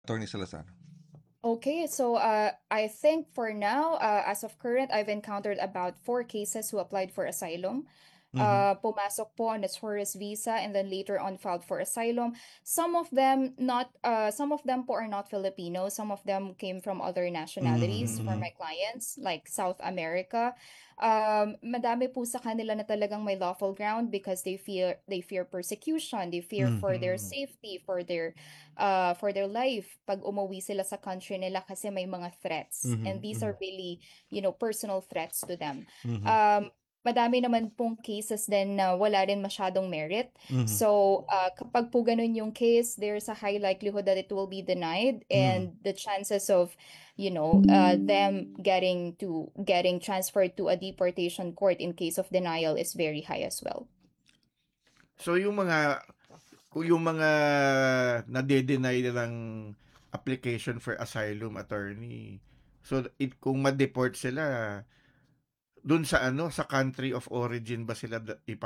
Attorney Salazar. Okay, so I think for now, as of current, I've encountered about four cases who applied for asylum. Mm-hmm. Pumasok po on a tourist visa and then later on filed for asylum. Some of them po are not Filipino. Some of them came from other nationalities for Mm-hmm. my clients, like South America. Madami po sa kanila na talagang may lawful ground because they fear persecution, they fear for their Mm-hmm. safety, for their life pag umuwi sila sa country nila kasi may mga threats. And these Mm-hmm. are really, personal threats to them. Mm-hmm. Madami naman pong cases din na wala rin masyadong merit. Mm-hmm. So, kapag po ganun yung case, there's a high likelihood that it will be denied Mm-hmm. and the chances of, them getting transferred to a deportation court in case of denial is very high as well. So yung mga nade-deny nilang application for asylum, attorney. So kung ma-deport sila dun sa sa country of origin ba sila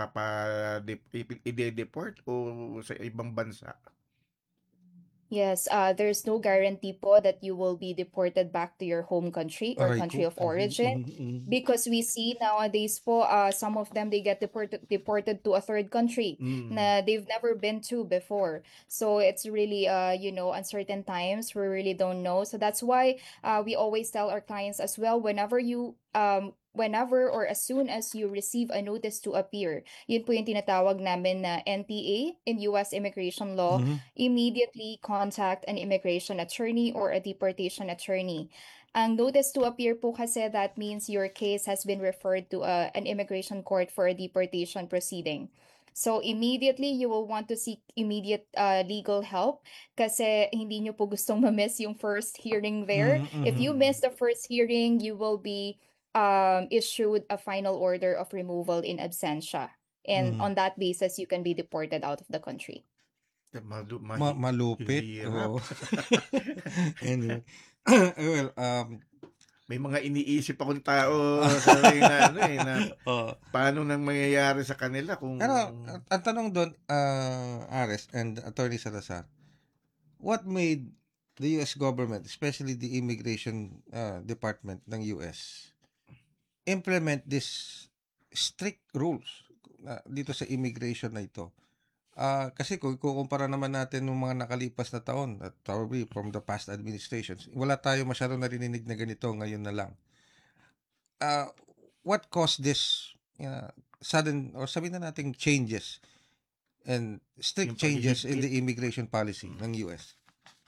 ide-deport o sa ibang bansa? Yes, there's no guarantee po that you will be deported back to your home country or Aray country ko. of Mm-hmm. origin Mm-hmm. because we see nowadays po some of them they get deported to a third country Mm. na they've never been to before. So it's really uncertain times. We really don't know. So that's why we always tell our clients as well whenever or as soon as you receive a notice to appear. Yun po yung tinatawag namin na NTA in US immigration law. Mm-hmm. Immediately contact an immigration attorney or a deportation attorney. Ang notice to appear po kasi that means your case has been referred to an immigration court for a deportation proceeding. So immediately you will want to seek immediate legal help kasi hindi nyo po gustong ma-miss yung first hearing there. If Mm-hmm. you miss the first hearing, you will be issued a final order of removal in absentia. And Mm-hmm. on that basis, you can be deported out of the country. Malupit. Hirap. Oo. Anyway. Well, May mga iniisip akong tao sa na oh. paano nang mangyayari sa kanila kung Ang tanong doon, Ares and Attorney Salazar, what made the US government, especially the immigration department ng US, implement this strict rules dito sa immigration na ito? Kasi kung kukumpara naman natin ng mga nakalipas na taon, at probably from the past administrations, wala tayo masyadong narinig na ganito ngayon na lang. What caused this sudden, or sabihin na natin changes and strict yung changes in paghihigpit? the immigration policy ng US?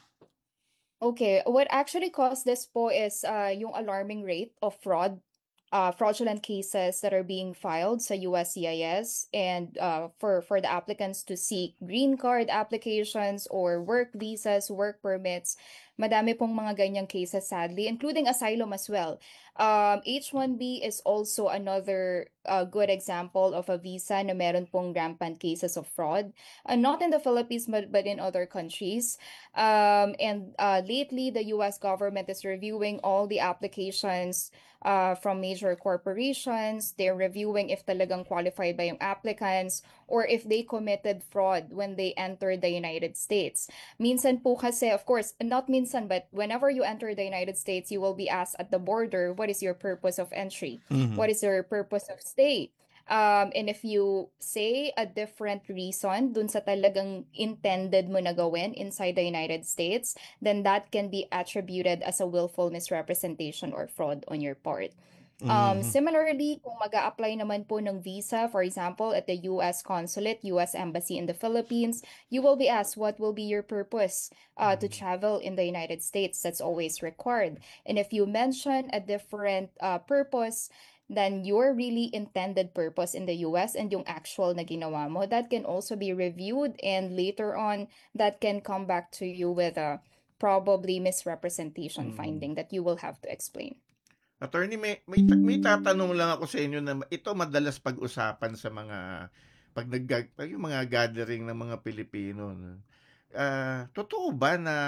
Okay, what actually caused this po is yung alarming rate of fraudulent cases that are being filed sa USCIS and for the applicants to seek green card applications or work visas, work permits. Madami pong mga ganyang cases sadly, including asylum as well. H-1B is also another good example of a visa na meron pong rampant cases of fraud. Not in the Philippines but in other countries. And lately, the US government is reviewing all the applications from major corporations. They're reviewing if talagang qualified ba yung applicants or if they committed fraud when they entered the United States. Minsan po kasi, of course, not minsan, but whenever you enter the United States, you will be asked at the border, what is your purpose of entry? Mm-hmm. What is your purpose of stay? And if you say a different reason dun sa talagang intended mo na gawin inside the United States, then that can be attributed as a willful misrepresentation or fraud on your part. Mm-hmm. Similarly, kung mag-a-apply naman po ng visa, for example, at the US Consulate, US Embassy in the Philippines, you will be asked what will be your purpose to travel in the United States. That's always required. And if you mention a different purpose, then your really intended purpose in the US and yung actual na ginawa mo, that can also be reviewed and later on, that can come back to you with a probably misrepresentation finding that you will have to explain. Attorney, may tatanong lang ako sa inyo na ito madalas pag-usapan sa mga pag yung mga gathering ng mga Pilipino. No? Totoo ba na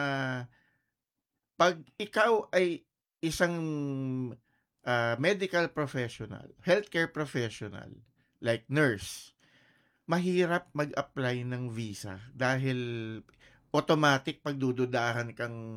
pag ikaw ay isang medical professional, healthcare professional, like nurse, mahirap mag-apply ng visa dahil automatic pagdududahan kang